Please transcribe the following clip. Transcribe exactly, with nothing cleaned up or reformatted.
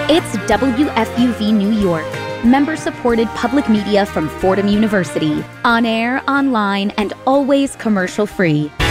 It's W F U V New York, member-supported public media from Fordham University, on air, online, and always commercial-free.